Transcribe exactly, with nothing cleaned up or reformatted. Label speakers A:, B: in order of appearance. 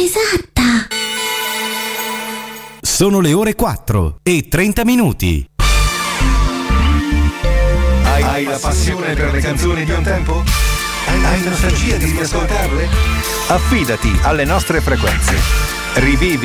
A: esatta.
B: Sono le ore quattro e trenta minuti.
C: Hai, hai la passione per le canzoni di un tempo? Hai, hai nostalgia di riascoltarle? Affidati alle nostre frequenze. Rivivi